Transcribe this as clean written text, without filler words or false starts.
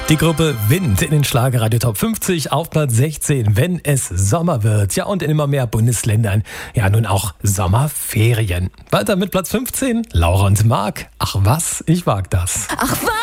Die Gruppe Wind in den Schlagerradio Top 50 auf Platz 16, wenn es Sommer wird. Ja, und in immer mehr Bundesländern ja nun auch Sommerferien. Weiter mit Platz 15, Laura und Marc. Ach was, ich wag das. Ach was?